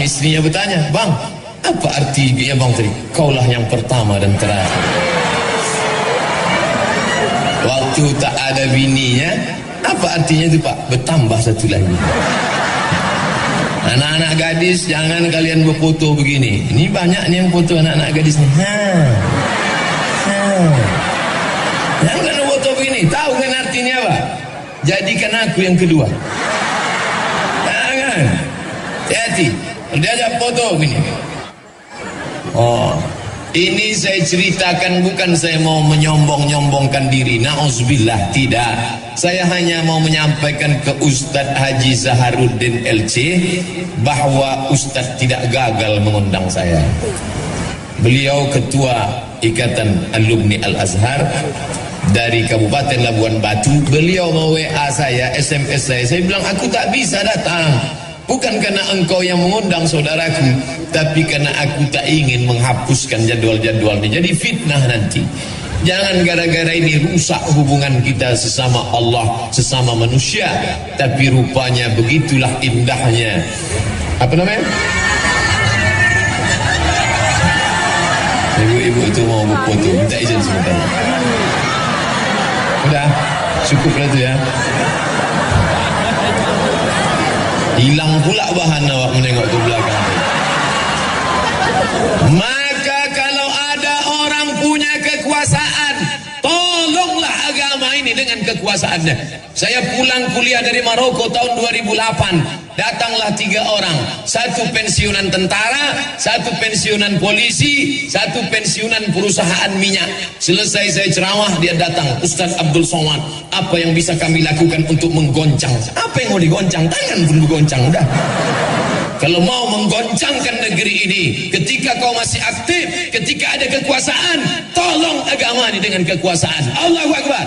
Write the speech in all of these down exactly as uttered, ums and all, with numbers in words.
istrinya bertanya, "Bang, apa arti ya bang tadi? Kaulah yang pertama dan terakhir." Waktu tak ada bininya, apa artinya itu Pak? Bertambah satu lagi. Anak-anak gadis, jangan kalian berfoto begini. Ini banyak nih yang foto anak-anak gadis nih. Ha. Ha. Jangan foto begini. Tahu kan artinya apa? Jadikan aku yang kedua. Jangan. Hati-hati. Diajak foto begini. Oh, ini saya ceritakan bukan saya mau menyombong-nyombongkan diri. Na'udzubillah, tidak. Saya hanya mau menyampaikan ke Ustadz Haji Zaharuddin L C bahwa Ustadz tidak gagal mengundang saya. Beliau ketua Ikatan Alumni Al-Azhar dari Kabupaten Labuan Batu. Beliau mau W A saya, S M S saya. Saya bilang aku tak bisa datang. Bukan karena engkau yang mengundang saudaraku, tapi karena aku tak ingin menghapuskan jadwal-jadwalnya. Jadi fitnah nanti. Jangan gara-gara ini rusak hubungan kita sesama Allah, sesama manusia. Tapi rupanya begitulah indahnya. Apa namanya? Ibu-ibu itu mau berfoto, minta izin sebentar. Udah, cukup lah itu ya. Hilang pula bahan awak menengok ke belakang. Maka kalau ada orang punya kekuasaan, tolonglah agama ini dengan kekuasaannya. Saya pulang kuliah dari Maroko tahun dua ribu delapan. Datanglah tiga orang, satu pensiunan tentara, satu pensiunan polisi, satu pensiunan perusahaan minyak. Selesai saya ceramah, dia datang, Ustaz Abdul Somad, apa yang bisa kami lakukan untuk menggoncang? Apa yang mau digoncang? Tangan pun digoncang, udah. Kalau mau menggoncangkan negeri ini, ketika kau masih aktif, ketika ada kekuasaan, tolong agama ini dengan kekuasaan. Allahu Akbar.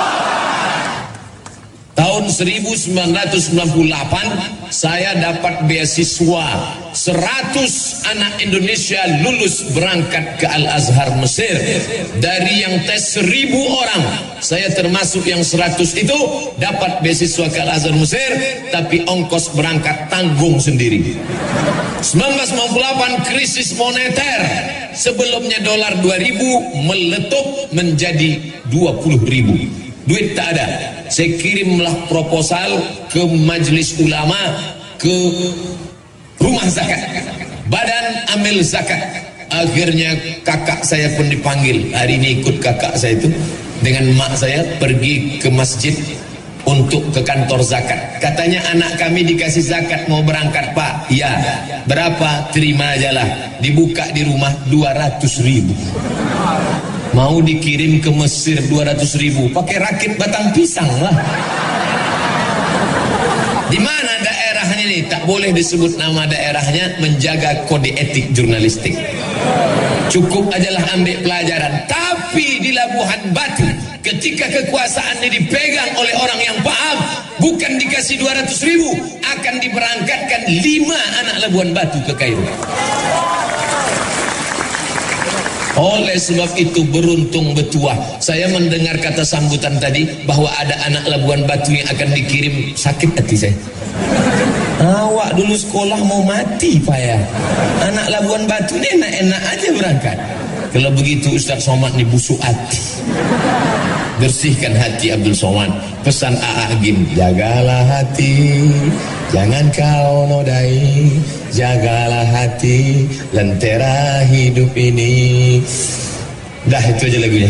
Tahun seribu sembilan ratus sembilan puluh delapan saya dapat beasiswa seratus anak Indonesia lulus berangkat ke Al-Azhar Mesir. Dari yang tes seribu orang, saya termasuk yang seratus itu dapat beasiswa ke Al-Azhar Mesir, tapi ongkos berangkat tanggung sendiri. seribu sembilan ratus sembilan puluh delapan krisis moneter, sebelumnya dolar dua ribu meletup menjadi dua puluh ribu. Duit tak ada. Saya kirimlah proposal ke majelis ulama, ke rumah zakat, badan amil zakat. Akhirnya kakak saya pun dipanggil. Hari ini ikut kakak saya itu dengan mak saya pergi ke masjid untuk ke kantor zakat. Katanya anak kami dikasih zakat mau berangkat Pak. Ya, berapa? Terima aja lah. Dibuka di rumah dua ratus ribu. Mau dikirim ke Mesir dua ratus ribu, pakai rakit batang pisang lah. Di mana daerahnya ini? Tak boleh disebut nama daerahnya, menjaga kode etik jurnalistik. Cukup ajalah ambil pelajaran. Tapi di Labuhan Batu, ketika kekuasaan ini dipegang oleh orang yang paham, bukan dikasih dua ratus ribu, akan diberangkatkan lima anak Labuhan Batu ke Kairo. Oleh sebab itu beruntung betuah. Saya mendengar kata sambutan tadi bahwa ada anak Labuan Batu yang akan dikirim, sakit hati saya. Awak dulu sekolah mau mati Pak ya. Anak Labuan Batu ini enak-enak aja berangkat. Kalau begitu Ustaz Somad ini busuk hati. Bersihkan hati Abdul Somad. Pesan A A Gim, jagalah hati, jangan kau nodai. Jagalah hati, lentera hidup ini. Dah itu aja lagunya.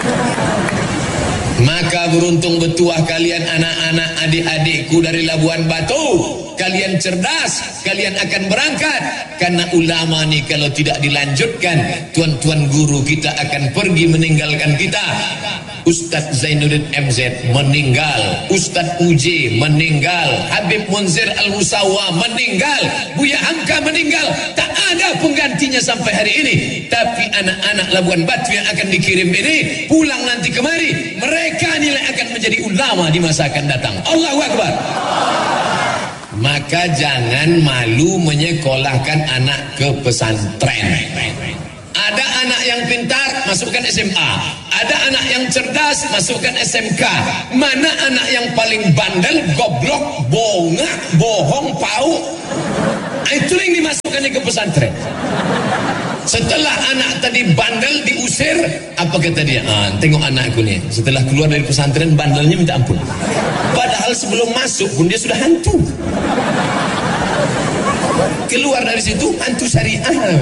Maka beruntung betuah kalian anak-anak adik-adikku dari Labuan Batu. Kalian cerdas, kalian akan berangkat. Karena ulama nih kalau tidak dilanjutkan, tuan-tuan guru kita akan pergi meninggalkan kita. Ustadz Zainuddin M Z meninggal, Ustadz Uji meninggal, Habib Munzir Al-Musawa meninggal, Buya Hamka meninggal. Tak ada penggantinya sampai hari ini. Tapi anak-anak Labuan Batu yang akan dikirim ini pulang nanti kemari, mereka nilai akan menjadi ulama di masa akan datang. Allahu Akbar. Maka jangan malu menyekolahkan anak ke pesantren. Ada anak yang pintar, masukkan S M A. Ada anak yang cerdas, masukkan S M K. Mana anak yang paling bandel, goblok, bongak, bohong, pau? Itu yang dimasukkan ke pesantren. Setelah anak tadi bandel diusir, apa kata dia? Ah, tengok anakku nih, setelah keluar dari pesantren bandelnya minta ampun. Padahal sebelum masuk pun dia sudah hantu. Keluar dari situ hantu syariah.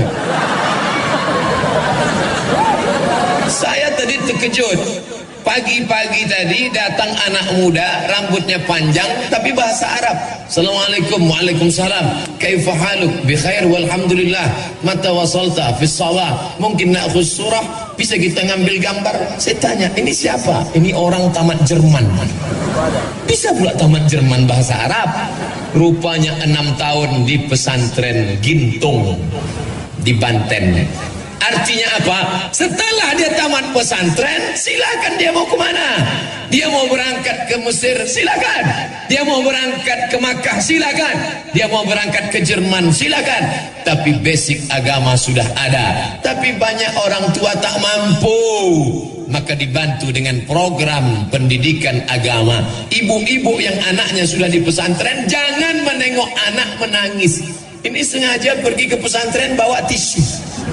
Saya tadi terkejut. Pagi-pagi tadi datang anak muda, rambutnya panjang tapi bahasa Arab. Assalamualaikum, waalaikumsalam. Kaifa haluk? Bi khair walhamdulillah. Mata wasalta fi shalah? Mungkin na'khudh surah? Bisa kita ngambil gambar? Saya tanya, ini siapa? Ini orang tamat Jerman. Bisa pula tamat Jerman bahasa Arab. Rupanya enam tahun di pesantren Gintung di Banten. Artinya apa? Setelah dia tamat pesantren, silakan dia mau kemana? Dia mau berangkat ke Mesir, silakan. Dia mau berangkat ke Makkah, silakan. Dia mau berangkat ke Jerman, silakan. Tapi basic agama sudah ada. Tapi banyak orang tua tak mampu, maka dibantu dengan program pendidikan agama. Ibu-ibu yang anaknya sudah di pesantren, jangan menengok anak menangis. Ini sengaja pergi ke pesantren bawa tisu,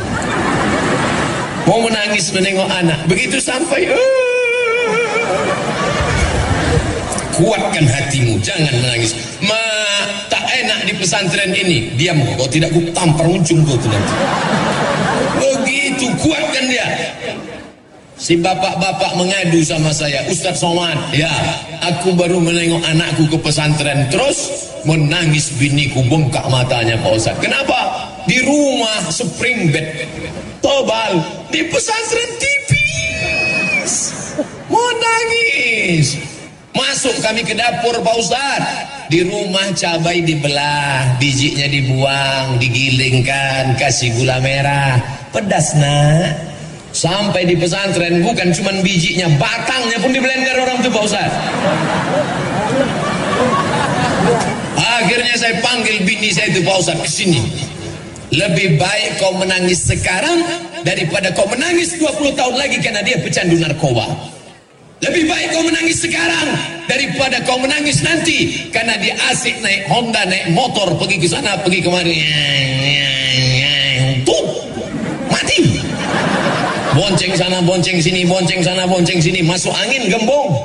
mau menangis menengok anak. Begitu sampai, uh, kuatkan hatimu, jangan menangis. Ma, tak enak di pesantren ini, diam. Kau tidak, ku tampar ujung kau tu nanti. Begitu, kuatkan dia. Si bapak-bapak mengadu sama saya, Ustaz Somad, ya, aku baru menengok anakku ke pesantren, terus menangis biniku, bengkak matanya Pak Ustaz. Kenapa? Di rumah spring bed tobal, di pesantren tipis, mau nangis. Masuk kami ke dapur Pak Ustaz, di rumah cabai dibelah, bijinya dibuang, digilingkan, kasih gula merah, pedas nak. Sampai di pesantren bukan cuma bijinya, batangnya pun diblender orang tuh Pak Ustaz. Akhirnya saya panggil bini saya itu, Pak Ustaz, kesini. Lebih baik kau menangis sekarang daripada kau menangis dua puluh tahun lagi karena dia pecandu narkoba. Lebih baik kau menangis sekarang daripada kau menangis nanti karena dia asik naik Honda, naik motor, pergi ke sana, pergi kemari. Tuh, mati. Bonceng sana, bonceng sini, bonceng sana, bonceng sini, masuk angin gembong.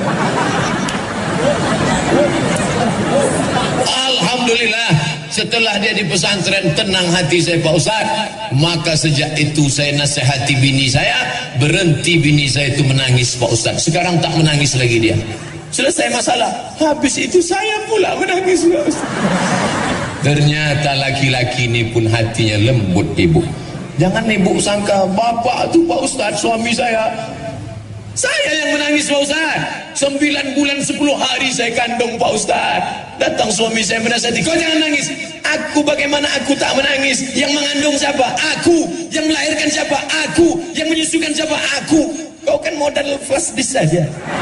Alhamdulillah, setelah dia di pesantren tenang hati saya Pak Ustaz. Maka sejak itu saya nasihati bini saya, berhenti bini saya itu menangis Pak Ustaz. Sekarang tak menangis lagi dia. Selesai masalah, habis itu saya pula menangis Pak Ustaz. Ternyata laki-laki ini pun hatinya lembut ibu. Jangan ibu sangka bapak tu Pak Ustaz, suami saya. Saya yang menangis Pak Ustaz. Sembilan bulan sepuluh hari saya kandung Pak Ustaz. Datang suami saya menasihati, kau jangan nangis. Aku, bagaimana aku tak menangis? Yang mengandung siapa? Aku. Yang melahirkan siapa? Aku. Yang menyusukan siapa? Aku. Kau kan modal flash disk saja.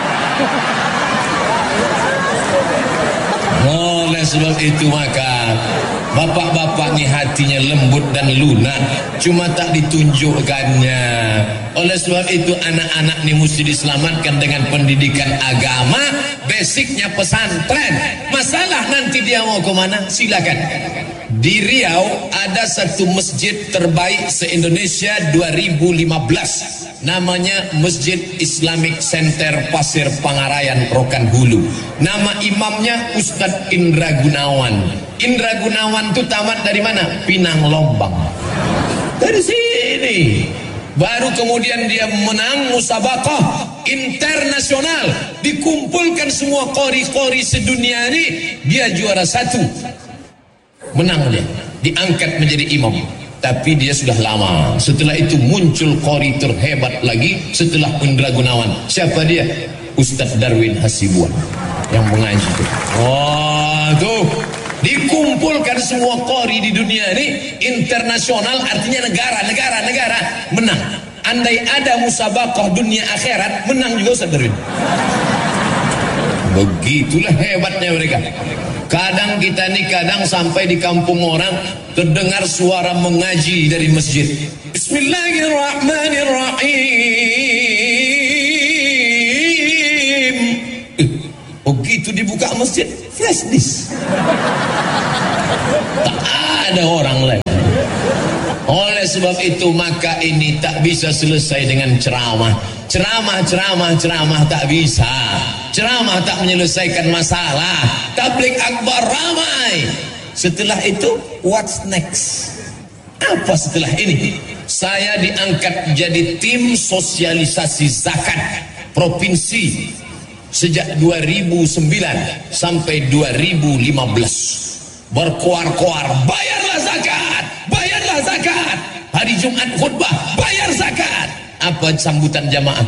Oleh sebab itu maka bapak-bapak ni hatinya lembut dan lunak, cuma tak ditunjukkannya. Oleh sebab itu anak-anak ni mesti diselamatkan dengan pendidikan agama, basicnya pesantren. Masalah nanti dia mau ke mana, silakan. Di Riau ada satu masjid terbaik se-Indonesia dua ribu lima belas. Namanya Masjid Islamic Center Pasir Pangarayan, Rokan Hulu. Nama imamnya Ustadz Indra Gunawan. Indra Gunawan itu tamat dari mana? Pinang Lombang. Dari sini. Baru kemudian dia menang musabaqah internasional. Dikumpulkan semua qori-qori sedunia ini, dia juara satu. Menang dia. Diangkat menjadi imam. Tapi dia sudah lama. Setelah itu muncul qori terhebat lagi setelah Indra Gunawan. Siapa dia? Ustadz Darwin Hasibuan yang mengaji itu. Wah, tuh dikumpulkan semua qori di dunia ini internasional, artinya negara, negara, negara menang. Andai ada musabaqah dunia akhirat, menang juga Ustadz Darwin. Begitulah hebatnya mereka. Kadang kita nih, kadang sampai di kampung orang terdengar suara mengaji dari masjid. Bismillahirrahmanirrahim. Eh, begitu dibuka masjid, flash disk. Tak ada orang lain. Oleh sebab itu maka ini tak bisa selesai dengan ceramah. Ceramah, ceramah, ceramah tak bisa. Ceramah tak menyelesaikan masalah. Tabligh akbar ramai. Setelah itu, what's next? Apa setelah ini? Saya diangkat jadi tim sosialisasi zakat provinsi sejak dua ribu sembilan sampai dua ribu lima belas. Berkoar-koar, bayarlah zakat, bayarlah zakat. Hari Jumat khutbah, bayar zakat. Apa sambutan jamaah?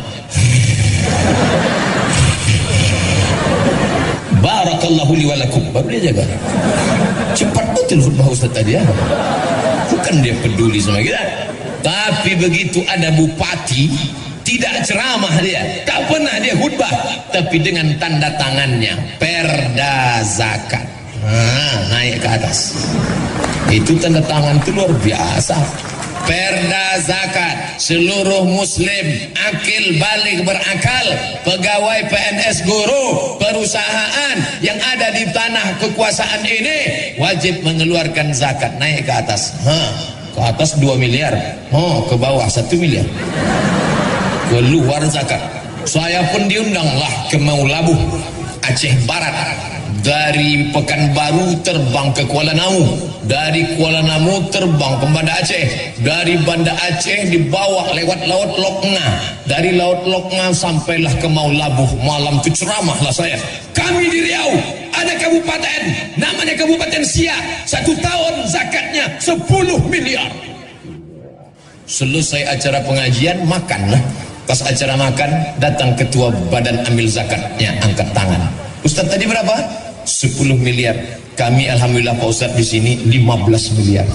Barakallahu li wa lakum. Baru dia jaga. Cepat betul khutbah Ustaz tadi ya. Bukan dia peduli sama kita. Tapi begitu ada bupati, tidak ceramah dia, tak pernah dia khutbah, tapi dengan tanda tangannya perda zakat. Nah, naik ke atas. Itu tanda tangan itu luar biasa. Perda zakat, seluruh muslim akil balik berakal, pegawai P N S, guru, perusahaan yang ada di tanah kekuasaan ini wajib mengeluarkan zakat. Naik ke atas. Hah, ke atas dua miliar. Oh, ke bawah satu miliar. Keluar zakat. Saya pun diundanglah ke Maulabuh, Aceh Barat. Dari Pekanbaru terbang ke Kuala Namu, dari Kuala Namu terbang ke Banda Aceh, dari Banda Aceh dibawa lewat Laut Lokna, dari Laut Lokna sampailah ke Maulabuh. Malam itu ceramahlah saya. Kami di Riau ada kabupaten namanya Kabupaten Siak, satu tahun zakatnya sepuluh miliar. Selesai acara pengajian, makanlah. Pas acara makan, datang ketua badan amil zakatnya, angkat tangan. Ustaz tadi berapa? sepuluh miliar. Kami alhamdulillah Pak Ustaz di sini lima belas miliar.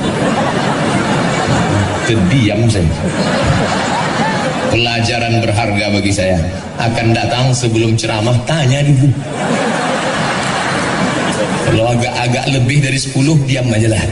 Terdiam saya. Pelajaran berharga bagi saya. Akan datang sebelum ceramah, tanya dulu. Kalau agak-agak lebih dari sepuluh, diam aja lah.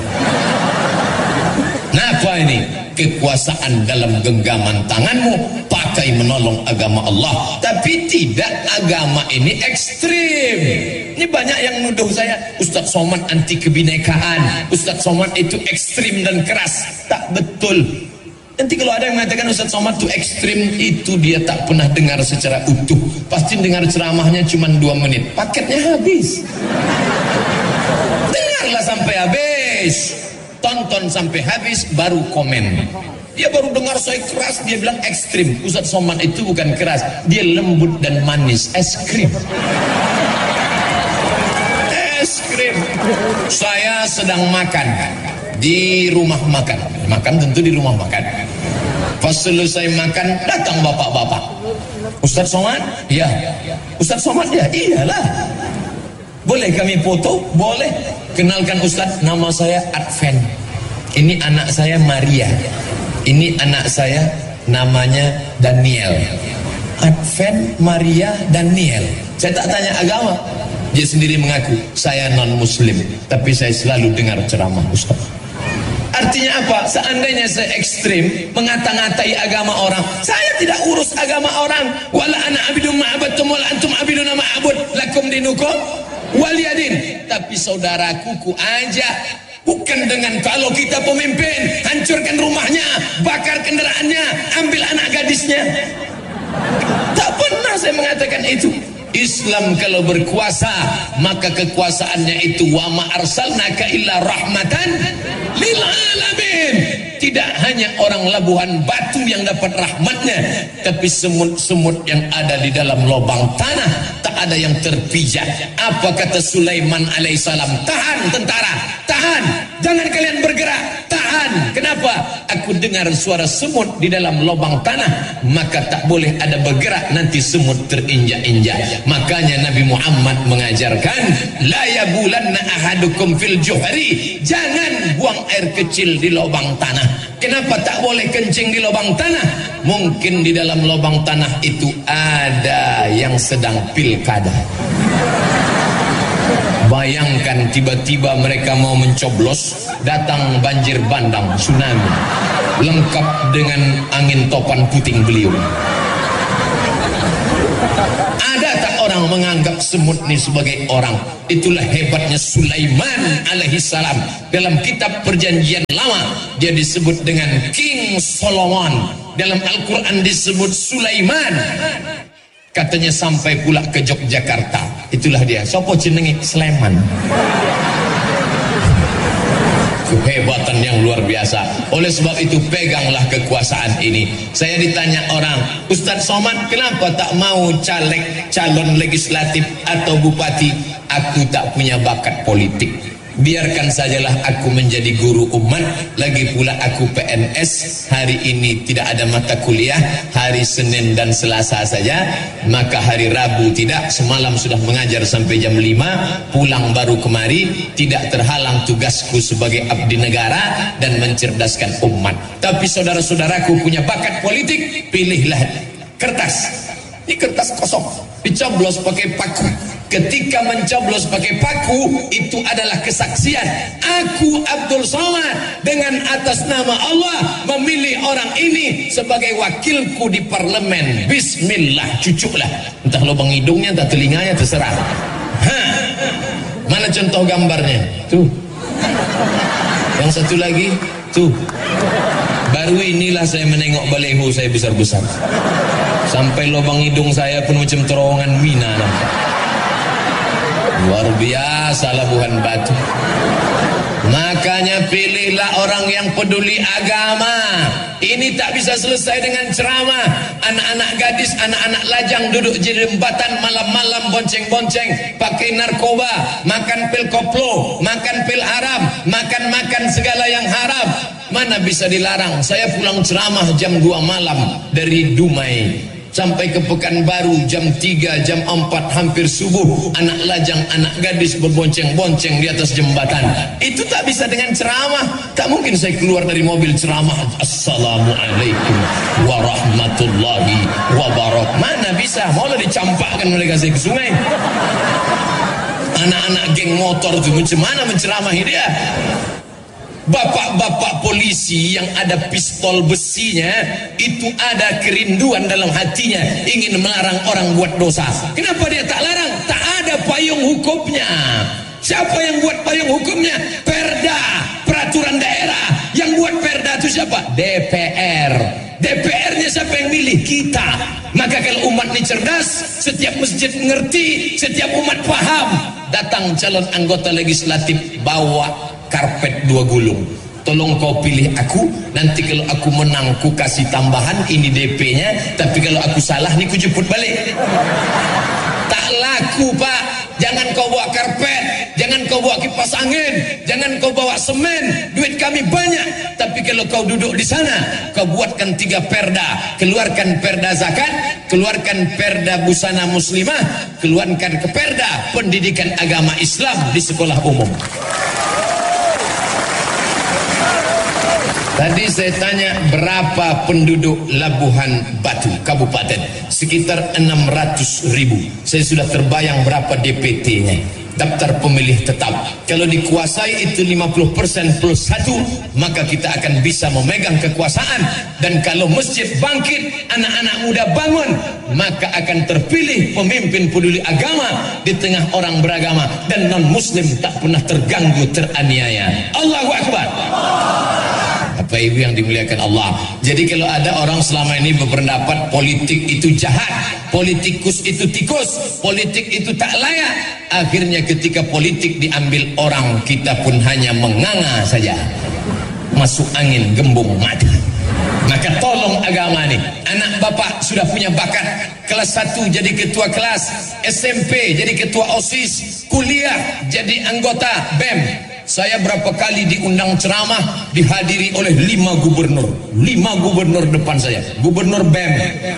Nah, apa ini? Kekuasaan dalam genggaman tanganmu, pakai menolong agama Allah. Tapi tidak, agama ini ekstrim. Ini banyak yang nuduh saya, Ustaz Somad anti kebinekaan, Ustaz Somad itu ekstrim dan keras. Tak betul. Nanti kalau ada yang mengatakan Ustaz Somad itu ekstrim, itu dia tak pernah dengar secara utuh. Pasti dengar ceramahnya cuma dua menit, paketnya habis. Dengarlah sampai habis, tonton sampai habis, baru komen. Dia baru dengar saya keras, dia bilang ekstrim. Ustaz Somad itu bukan keras, dia lembut dan manis, es krim. Es krim. Saya sedang makan di rumah makan, makan tentu di rumah makan. Pas selesai makan, datang bapak-bapak. Ustaz Somad? Ya. Ustaz Somad ya? Iyalah. Boleh kami foto? Boleh. Kenalkan Ustaz, nama saya Adven. Ini anak saya Maria. Ini anak saya namanya Daniel. Adven, Maria, Daniel. Saya tak tanya agama. Dia sendiri mengaku, saya non muslim, tapi saya selalu dengar ceramah Ustaz. Artinya apa? Seandainya saya ekstrim mengata-ngatai agama orang, saya tidak urus agama orang. Wala ana abidun ma'abadtum wala antum abiduna ma'abud lakum dinukum waliyadin. Tapi saudaraku ku aja. Bukan dengan kalau kita pemimpin, hancurkan rumahnya, bakar kendaraannya, ambil anak gadisnya. Tak pernah saya mengatakan itu. Islam kalau berkuasa, maka kekuasaannya itu wa ma arsalnaka illa rahmatan lil alamin. Tidak hanya orang Labuhan Batu yang dapat rahmatnya, tapi semut-semut yang ada di dalam lubang tanah tak ada yang terpijak. Apa kata Sulaiman alaihissalam? Tahan tentara, tahan, jangan kalian bergerak, tahan. Kenapa? Aku dengar suara semut di dalam lubang tanah, maka tak boleh ada bergerak, nanti semut terinjak-injak. Makanya Nabi Muhammad mengajarkan, la yabulanna ahadukum fil juhri, jangan buang air kecil di lubang tanah. Kenapa tak boleh kencing di lubang tanah? Mungkin di dalam lubang tanah itu ada yang sedang pilkada. Bayangkan tiba-tiba mereka mau mencoblos, datang banjir bandang, tsunami, lengkap dengan angin topan puting beliung. Ada tak orang menganggap semut ini sebagai orang? Itulah hebatnya Sulaiman alaihi salam. Dalam kitab perjanjian lama dia disebut dengan King Solomon. Dalam Al-Quran disebut Sulaiman. Katanya sampai pula ke Yogyakarta. Itulah dia. Sopo jenenge Sleman. Kehebatan yang luar biasa. Oleh sebab itu peganglah kekuasaan ini. Saya ditanya orang, Ustadz Somad kenapa tak mau caleg calon legislatif atau bupati? Aku tak punya bakat politik. Biarkan sajalah aku menjadi guru umat. Lagi pula aku P N S. Hari ini tidak ada mata kuliah. Hari Senin dan Selasa saja. Maka hari Rabu tidak. Semalam sudah mengajar sampai jam lima. Pulang baru kemari. Tidak terhalang tugasku sebagai abdi negara dan mencerdaskan umat. Tapi saudara-saudaraku punya bakat politik, pilihlah kertas. Ini kertas kosong, dicoblos pakai paku. Ketika mencoblos pakai paku, itu adalah kesaksian. Aku Abdul Somad dengan atas nama Allah memilih orang ini sebagai wakilku di parlemen. Bismillah, cucuklah. Entah lubang hidungnya, entah telinganya, terserah. Ha. Mana contoh gambarnya? Tuh. Yang satu lagi, tuh. Baru inilah saya menengok baleho saya besar-besar. Sampai lubang hidung saya pun macam terowongan mina nampak. Luar biasa labuhan batu. Makanya pilihlah orang yang peduli agama. Ini tak bisa selesai dengan ceramah. Anak-anak gadis, anak-anak lajang duduk di jembatan malam-malam bonceng-bonceng, pakai narkoba, makan pil koplo, makan pil haram, makan-makan segala yang haram. Mana bisa dilarang? Saya pulang ceramah jam dua malam dari Dumai sampai ke Pekanbaru jam tiga, jam empat, hampir subuh. Anak lajang, anak gadis berbonceng-bonceng di atas jembatan. Itu tak bisa dengan ceramah. Tak mungkin saya keluar dari mobil ceramah, Assalamualaikum warahmatullahi wabarakatuh. Mana bisa? Maulah dicampakkan mereka saya ke sungai. Anak-anak geng motor itu macam mana menceramahi dia? Bapak-bapak polisi yang ada pistol besinya, itu ada kerinduan dalam hatinya, ingin melarang orang buat dosa. Kenapa dia tak larang? Tak ada payung hukumnya. Siapa yang buat payung hukumnya? Perda, peraturan daerah. Yang buat perda itu siapa? D P R. D P R-nya siapa yang milih? Kita. Maka kalau umat ini cerdas, setiap masjid mengerti, setiap umat paham. Datang calon anggota legislatif, bawa karpet dua gulung. Tolong kau pilih aku. Nanti kalau aku menang ku kasih tambahan, ini D P-nya. Tapi kalau aku salah nih ku jemput balik. Tak laku pak. Jangan kau bawa karpet, jangan kau bawa kipas angin, jangan kau bawa semen. Duit kami banyak. Tapi kalau kau duduk di sana, kau buatkan tiga perda. Keluarkan perda zakat, keluarkan perda busana muslimah, keluarkan ke perda pendidikan agama Islam di sekolah umum. Tadi saya tanya berapa penduduk Labuhan Batu Kabupaten? Sekitar enam ratus ribu. Saya sudah terbayang berapa D P T-nya, daftar pemilih tetap. Kalau dikuasai itu lima puluh persen plus satu, maka kita akan bisa memegang kekuasaan. Dan kalau masjid bangkit, anak-anak muda bangun, maka akan terpilih pemimpin peduli agama di tengah orang beragama. Dan non-muslim tak pernah terganggu, teraniaya. Allahu Akbar. Bapak Ibu yang dimuliakan Allah. Jadi kalau ada orang selama ini berpendapat politik itu jahat, politikus itu tikus, politik itu tak layak, akhirnya ketika politik diambil orang, kita pun hanya menganga saja, masuk angin gembung mati. Maka tolong agama nih. Anak bapak sudah punya bakat, kelas satu jadi ketua kelas, S M P jadi ketua OSIS, kuliah jadi anggota B E M. Saya berapa kali diundang ceramah, dihadiri oleh lima gubernur. Lima gubernur depan saya. Gubernur B E M,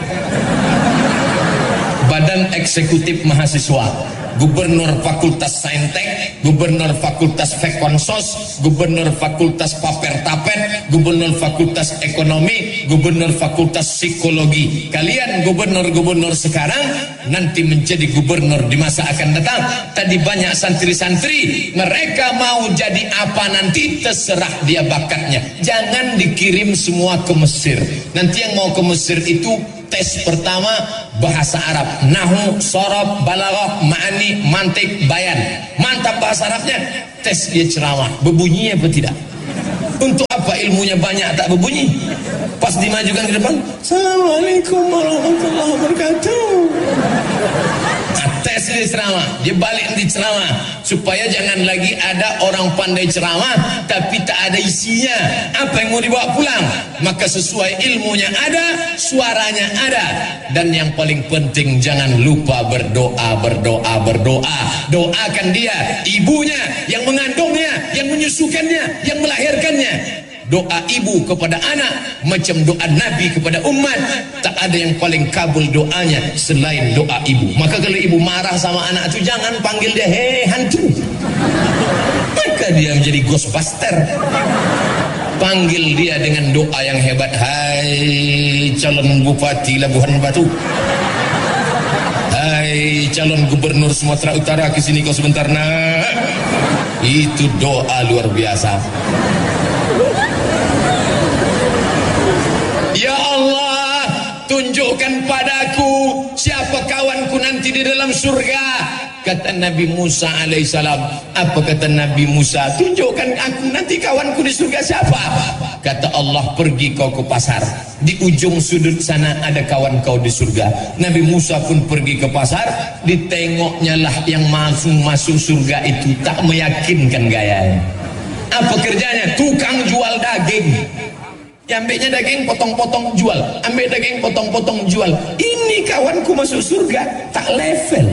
Badan Eksekutif Mahasiswa, Gubernur Fakultas Saintek, Gubernur Fakultas Fekonsos, Gubernur Fakultas Paper-Tapet, Gubernur Fakultas Ekonomi, Gubernur Fakultas Psikologi. Kalian gubernur-gubernur sekarang nanti menjadi gubernur di masa akan datang. Tadi banyak santri-santri, mereka mau jadi apa nanti terserah dia bakatnya. Jangan dikirim semua ke Mesir. Nanti yang mau ke Mesir itu T tes pertama bahasa Arab, nahu, sorob, balaghah, ma'ani, mantik, bayan. Mantap bahasa Arabnya, tes dia ceramah, berbunyi apa tidak? Untuk apa ilmunya banyak tak berbunyi? Pas dimajukan ke depan, Assalamualaikum warahmatullahi wabarakatuh. Nah, tes dia ceramah, dia balik di ceramah supaya jangan lagi ada orang pandai ceramah tapi tak ada isinya. Apa yang mau dibawa pulang? Maka sesuai ilmunya ada, suaranya ada. Dan yang paling penting jangan lupa berdoa, berdoa, berdoa. Doakan dia, ibunya, yang mengandungnya, yang menyusukannya, yang melahirkannya. Doa ibu kepada anak macam doa Nabi kepada umat. Tak ada yang paling kabul doanya selain doa ibu. Maka kalau ibu marah sama anak itu, jangan panggil dia hei hantu, maka dia menjadi ghostbuster. Panggil dia dengan doa yang hebat. Hai calon bupati Labuhan Batu, hai calon gubernur Sumatera Utara, kesini kau sebentar nak. Itu doa luar biasa. Ya Allah, tunjukkan padaku siapa kawanku nanti di dalam surga. Kata Nabi Musa alaihissalam. Apa kata Nabi Musa? Tunjukkan aku nanti kawanku di surga siapa? Kata Allah, pergi kau ke pasar, di ujung sudut sana ada kawan kau di surga. Nabi Musa pun pergi ke pasar, ditengoknya lah yang masuk-masuk surga itu tak meyakinkan gayanya. Apa kerjanya? Tukang jual daging. Ya, ambilnya daging, potong-potong jual, ambil daging, potong-potong jual. Ini kawanku masuk surga, tak level.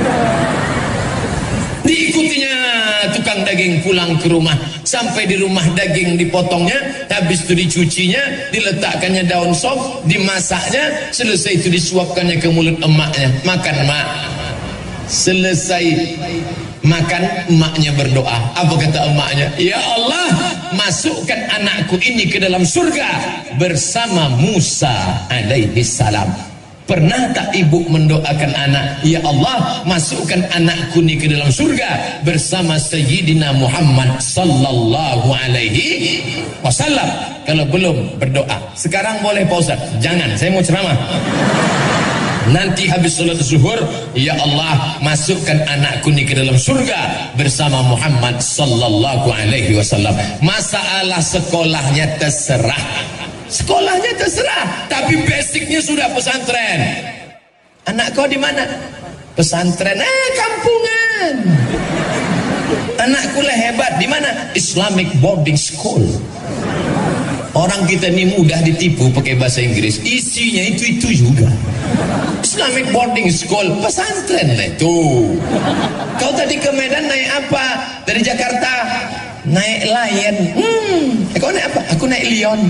Diikutinya tukang daging pulang ke rumah. Sampai di rumah daging dipotongnya, habis itu dicucinya, diletakkannya daun sop, dimasaknya, selesai itu disuapkannya ke mulut emaknya. Makan mak. Selesai makan, emaknya berdoa. Apa kata emaknya? Ya Allah, masukkan anakku ini ke dalam surga bersama Musa alaihi salam. Pernah tak ibu mendoakan anak, ya Allah, masukkan anakku ini ke dalam surga bersama Sayyidina Muhammad sallallahu alaihi wasallam? Kalau belum berdoa, sekarang boleh Pak Ustaz. Jangan, saya mau ceramah. Nanti habis sholat zuhur, ya Allah, masukkan anakku ini ke dalam surga bersama Muhammad sallallahu alaihi wasallam. Masalah sekolahnya terserah, sekolahnya terserah, tapi basicnya sudah pesantren. Anak kau di mana? Pesantren, eh kampungan. Anakku lah hebat, di mana? Islamic boarding school. Orang kita ini mudah ditipu pakai bahasa Inggris, isinya itu-itu juga. Islamic boarding school, pesantren lah itu. Kau tadi ke Medan naik apa? Dari Jakarta naik Lion. Hmm, eh, kau naik apa? Aku naik Lion.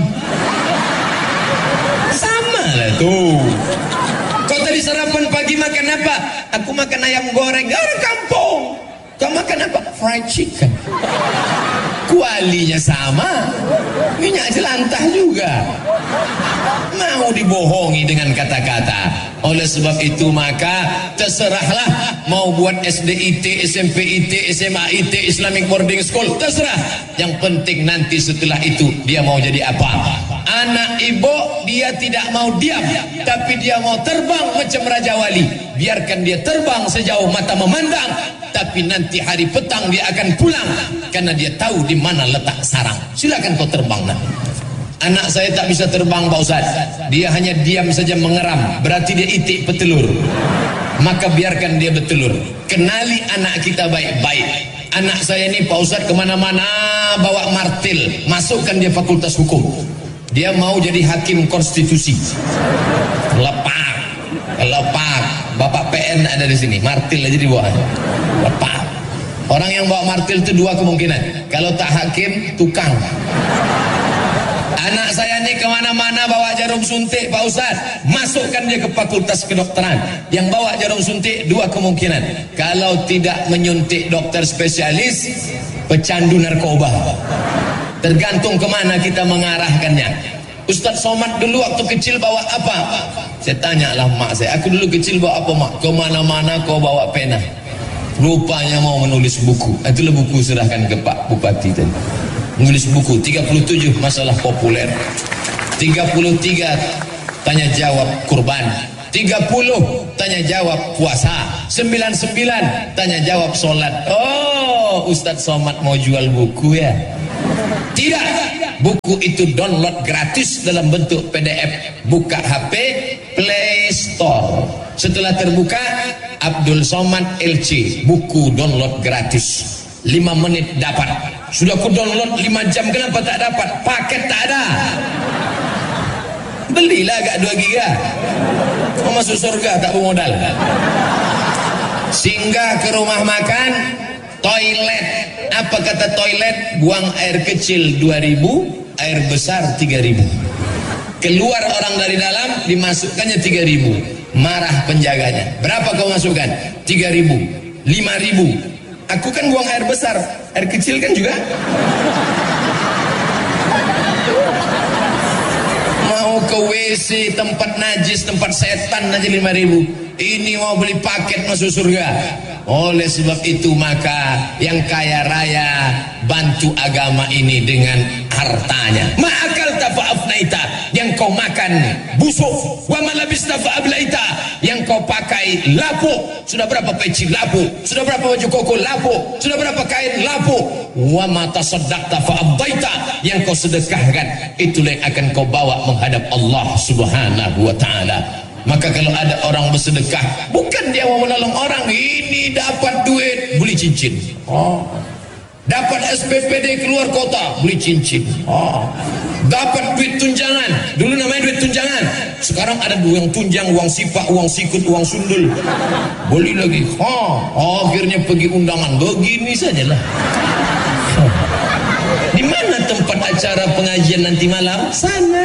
Sama lah tuh. Kau tadi sarapan pagi makan apa? Aku makan ayam goreng. Orang kampung. Kau makan apa? Fried chicken. Kualinya sama, minyak jelantah juga. Mau dibohongi dengan kata-kata. Oleh sebab itu maka terserahlah mau buat S D I T, S M P I T, S M A I T, Islamic Boarding School, terserah. Yang penting nanti setelah itu dia mau jadi apa. Anak ibu dia tidak mau diam, tapi dia mau terbang macam Raja Wali. Biarkan dia terbang sejauh mata memandang, tapi nanti hari petang dia akan pulang karena dia tahu di mana letak sarang. Silakan kau terbang nak. Anak saya tak bisa terbang Pak Ustaz, dia hanya diam saja mengeram, berarti dia itik petelur. Maka biarkan dia bertelur. Kenali anak kita baik-baik. Anak saya ini Pak Ustaz kemana-mana bawa martil, masukkan dia fakultas hukum. Dia mau jadi hakim konstitusi. Lepak, lepak. Bapak P N ada di sini, martil aja dibawa. Lepak. Orang yang bawa martil itu dua kemungkinan. Kalau tak hakim, tukang. Anak saya ini kemana-mana bawa jarum suntik Pak Ustaz, masukkan dia ke fakultas kedokteran. Yang bawa jarum suntik dua kemungkinan. Kalau tidak menyuntik dokter spesialis, pecandu narkoba. Tergantung kemana kita mengarahkannya. Ustaz Somad dulu waktu kecil bawa apa? Saya tanyalah mak saya, aku dulu kecil bawa apa mak? Kemana-mana kau bawa pena. Rupanya mau menulis buku. Itulah buku, serahkan ke Pak Bupati tadi. Menulis buku tiga puluh tujuh masalah populer, tiga puluh tiga tanya jawab kurban. Tiga puluh tanya jawab puasa. Sembilan sembilan tanya jawab sholat. Oh, Ustadz Somad mau jual buku ya? Tidak, buku itu download gratis dalam bentuk P D F. Buka H P, Play Store. Setelah terbuka, Abdul Somad L C, buku download gratis. Lima menit dapat. Sudah ku download lima jam, kenapa tak dapat? Paket tak ada. Belilah agak dua giga. Mau masuk surga tak bermodal. Singgah ke rumah makan, toilet. Apa kata toilet? Buang air kecil dua ribu, air besar tiga ribu. Keluar orang dari dalam, dimasukkannya tiga ribu. Marah penjaganya. Berapa kau masukkan? tiga ribu, lima ribu. Aku kan buang air besar, air kecil kan juga. Mau ke W C, tempat najis, tempat setan aja lima ribu. Ini mau beli paket masuk surga. Oleh sebab itu maka yang kaya raya bantu agama ini dengan hartanya. Ma'akal tafa'afnaita, yang kau makan busuk. Wa malabista fa'ablaita, yang kau pakai lapuk. Sudah berapa peci lapuk? Sudah berapa baju koko lapuk? Sudah berapa kain lapuk? Wa ma tasaddaqta fa'abdaita, yang kau sedekahkan itulah yang akan kau bawa menghadap Allah Subhanahu wa taala. Maka kalau ada orang bersedekah, bukan dia mau menolong orang, ini dapat duit, beli cincin. Oh. Dapat S P P D keluar kota, beli cincin. Oh. Dapat duit tunjangan, dulu namanya duit tunjangan. Sekarang ada dua yang tunjang, uang sipak, uang sikut, uang sundul. Beli lagi. Oh. Akhirnya pergi undangan, begini sajalah. Oh. Di mana tempat acara pengajian nanti malam? Sana.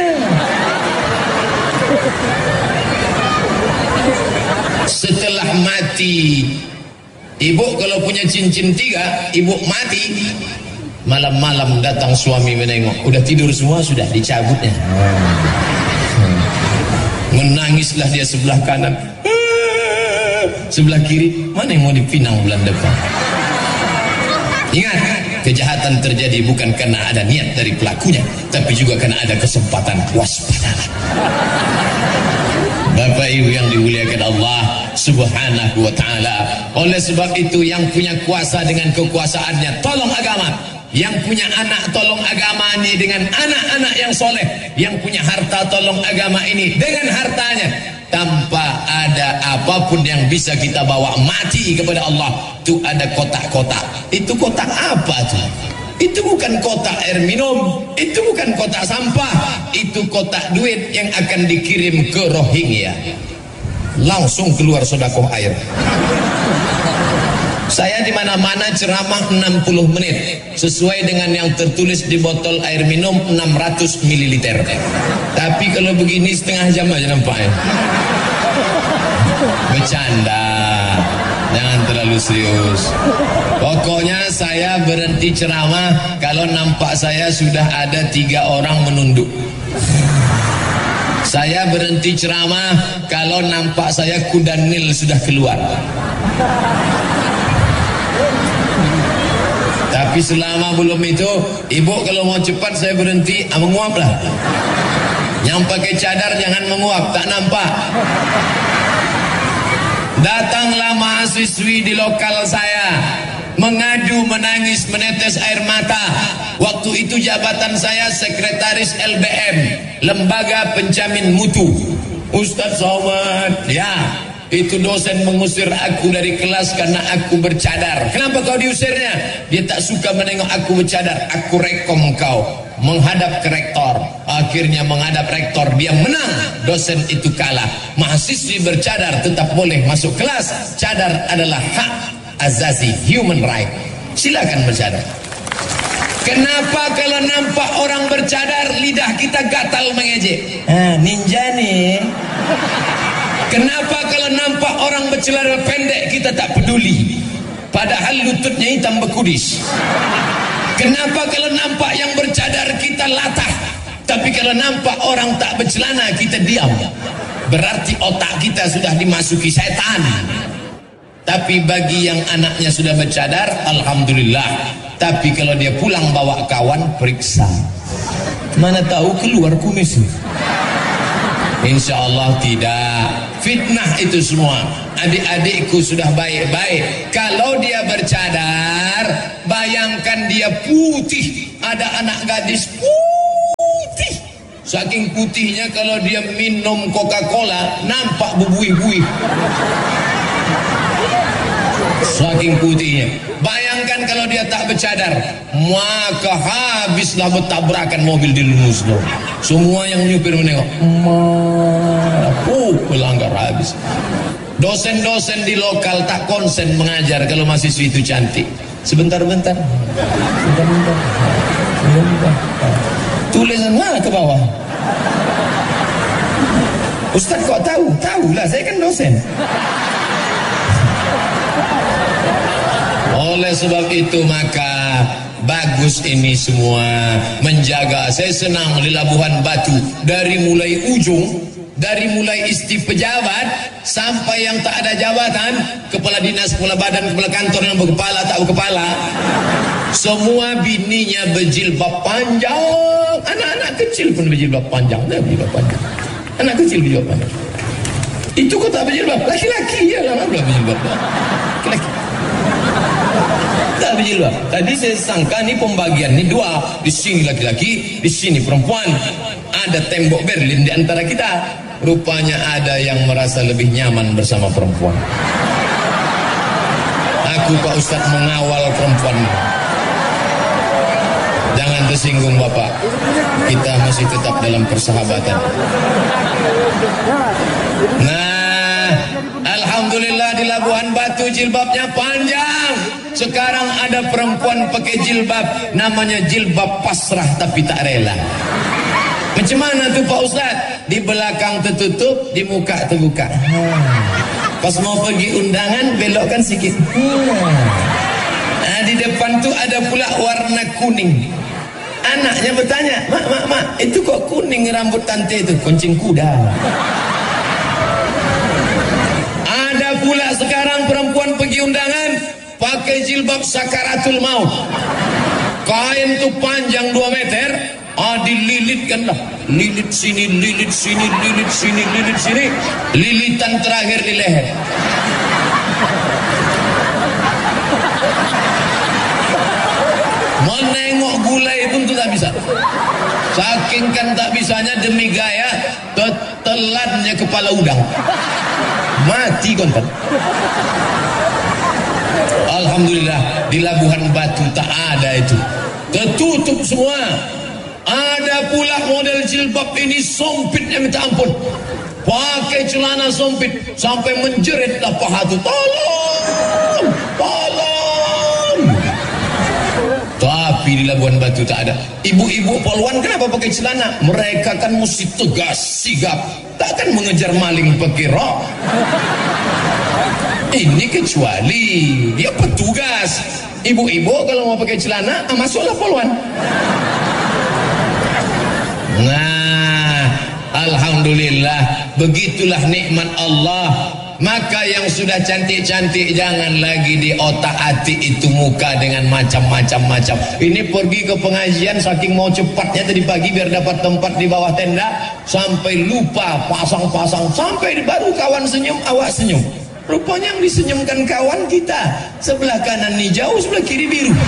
Setelah mati, ibu kalau punya cincin tiga, ibu mati, malam-malam datang suami menengok, udah tidur semua, sudah dicabutnya. Menangislah dia sebelah kanan, sebelah kiri, mana yang mau dipinang bulan depan. Ingat, kejahatan terjadi bukan karena ada niat dari pelakunya, tapi juga karena ada kesempatan. Waspadalah. Bapak Ibu yang dimuliakan Allah Subhanahu wa ta'ala. Oleh sebab itu yang punya kuasa dengan kekuasaannya tolong agama, yang punya anak tolong agama ini dengan anak-anak yang soleh, yang punya harta tolong agama ini dengan hartanya. Tanpa ada apapun yang bisa kita bawa mati kepada Allah, itu ada kotak-kotak. Itu kotak apa tuh? Itu bukan kotak air minum, itu bukan kotak sampah, itu kotak duit yang akan dikirim ke Rohingya. Langsung keluar sedekah air. Saya di mana-mana ceramah enam puluh menit sesuai dengan yang tertulis di botol air minum enam ratus mililiter. Tapi kalau begini setengah jam aja nampaknya. Bercanda. Jangan terlalu serius. Pokoknya saya berhenti ceramah kalau nampak saya sudah ada tiga orang menunduk. Saya berhenti ceramah kalau nampak saya kuda Nil sudah keluar. Tapi selama belum itu, ibu kalau mau cepat saya berhenti, ah, menguap lah. Yang pakai cadar jangan menguap, tak nampak. Datanglah mahasiswi di lokal saya, mengadu, menangis, menetes air mata. Waktu itu jabatan saya sekretaris L B M, Lembaga Penjamin Mutu. Ustadz Somad, ya, itu dosen mengusir aku dari kelas karena aku bercadar. Kenapa kau diusirnya? Dia tak suka menengok aku bercadar. Aku rekom kau menghadap ke rektor. Akhirnya menghadap rektor, dia menang, dosen itu kalah. Mahasiswi bercadar tetap boleh masuk kelas. Cadar adalah hak azazi, human right. Silakan bercadar. Kenapa kalau nampak orang bercadar lidah kita gatal mengejek? Ah, ninja nih. Kenapa kalau nampak orang bercelana pendek kita tak peduli, padahal lututnya hitam bekudis? Kenapa kalau nampak yang bercadar kita latah, tapi kalau nampak orang tak bercelana kita diam? Berarti otak kita sudah dimasuki setan. Tapi bagi yang anaknya sudah bercadar, alhamdulillah. Tapi kalau dia pulang bawa kawan, periksa. Mana tahu keluar kumis. Insya Allah tidak. Fitnah itu semua. Adik-adikku sudah baik-baik. Kalau dia bercadar, bayangkan dia putih. Ada anak gadis putih. Saking putihnya kalau dia minum Coca-Cola nampak berbuih-buih. Saking putihnya. Bayangkan kalau dia tak bercadar, maka habislah bertabrakan mobil di Lunusno. Semua yang nyupir menengok, uh, pelanggar habis. Dosen-dosen di lokal tak konsen mengajar kalau mahasiswi itu cantik. Sebentar-bentar, sebentar-bentar, sebentar-bentar. Tulisan mana ke bawah? Ustaz kok tahu? Tahulah, saya kan dosen. Oleh sebab itu maka bagus ini semua menjaga. Saya senang di Labuhan Batu, dari mulai ujung, dari mulai isti pejabat sampai yang tak ada jabatan, kepala dinas, kepala badan, kepala kantor yang berkepala tak berkepala, semua bininya berjilbab panjang. Anak-anak kecil pun berjilbab panjang, dah berjilbab panjang. Anak kecil berjilbab panjang. Itu kok tak berjilbab? Laki-laki ya lah, belum berjilbab. Laki-laki. Tak berjilbab. Tadi saya sangka ni pembagian ni dua, di sini laki-laki, di sini perempuan. Ada tembok Berlin di antara kita. Rupanya ada yang merasa lebih nyaman bersama perempuan. Aku Pak Ustaz mengawal perempuan. Jangan tersinggung Bapak. Kita masih tetap dalam persahabatan. Nah, alhamdulillah di Labuhan Batu jilbabnya panjang. Sekarang ada perempuan pakai jilbab, namanya jilbab pasrah tapi tak rela. Macam mana tu Pak Ustaz? Di belakang tertutup, di muka terbuka. Pas mau pergi undangan belokkan sikit. Nah, di depan tu ada pula warna kuning. Anaknya bertanya, mak, mak, mak, itu kok kuning rambut tante itu? Kuncing kuda. Ada pula sekarang perempuan pergi undangan pakai jilbab sakaratul maut. Kain tu panjang dua meter, ah dililitkan lah. Lilit sini, lilit sini, lilit sini, lilit sini. Lilitan terakhir di leher. Menengok gulai pun tu tak bisa. Saking kan tak bisanya demi gaya, tetelannya kepala udang. Mati kontan. Alhamdulillah di Labuhan Batu tak ada itu. Tertutup semua. Ada pula model jilbab ini sempitnya minta ampun. Pakai celana sempit sampai menjeritlah paha tu. Tolong, tolong. Tapi di Labuhan Batu tak ada. Ibu-ibu poluan kenapa pakai celana? Mereka kan mesti tegas, sigap. Takkan mengejar maling pakai rok. Ini kecuali dia petugas. Ibu-ibu kalau mau pakai celana, masuklah poluan. Nah, alhamdulillah, begitulah nikmat Allah. Maka yang sudah cantik-cantik jangan lagi di otak-atik itu muka dengan macam-macam-macam. Ini pergi ke pengajian saking mau cepatnya tadi pagi biar dapat tempat di bawah tenda, sampai lupa pasang-pasang, sampai baru kawan senyum, awak senyum. Rupanya yang disenyumkan kawan kita sebelah kanan hijau, sebelah kiri biru.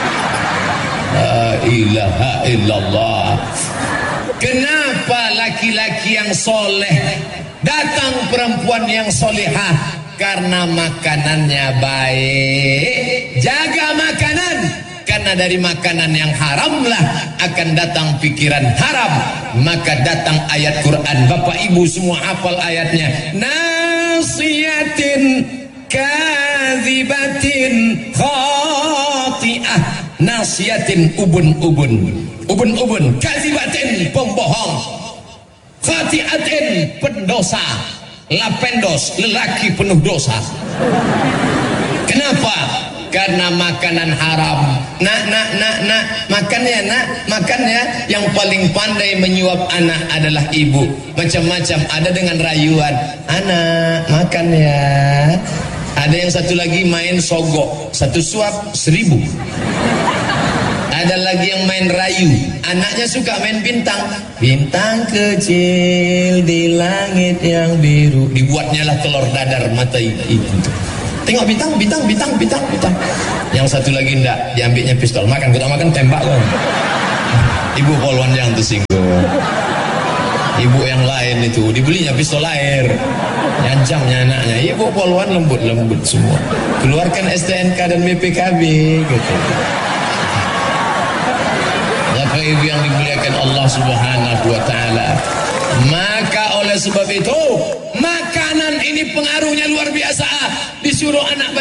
La ilaha illallah. Kenapa laki-laki yang soleh datang perempuan yang solehah? Karena makanannya baik. Jaga makanan, karena dari makanan yang haram lah akan datang pikiran haram. Maka datang ayat Quran. Bapak ibu semua hafal ayatnya. Nasiyatin kadzibatin khati'ah. Nasiyatin ubun-ubun, ubun-ubun, kadzibatin pembohong, khati'atin pendosa, lapendos lelaki penuh dosa. Kenapa? Karena makanan haram. Nak, nak, nak, nak, makan ya nak, makan ya. Yang paling pandai menyuap anak adalah ibu. Macam-macam, ada dengan rayuan, anak makan ya. Ada yang satu lagi main sogok, satu suap seribu. Ada lagi yang main rayu, anaknya suka main bintang. Bintang kecil di langit yang biru. Dibuatnya lah telur dadar mata ibu. Tengok bintang, bintang, bintang, bintang, bintang. Yang satu lagi enggak, diambilnya pistol. Makan, kita makan tembak kan. Ibu polwan yang tersinggung. Ibu yang lain itu dibelinya pistol air, nyancamnya anaknya. Ibu polwan lembut-lembut semua. Keluarkan S T N K dan B P K B gitu. Bapak Ibu yang dimuliakan Allah Subhanahu wa taala. Maka oleh sebab itu, makanan ini pengaruhnya luar biasa. Disuruh anak